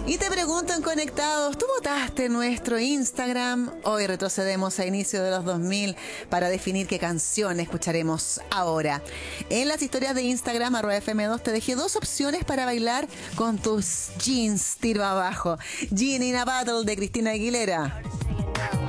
Y te pregunto en Conectados, ¿tú votaste en nuestro Instagram? Hoy retrocedemos a inicio de los 2000 para definir qué canción escucharemos ahora. En las historias de Instagram, @FM2, te dejé 2 opciones para bailar con tus jeans tiro abajo. Jean in a Battle de Cristina Aguilera.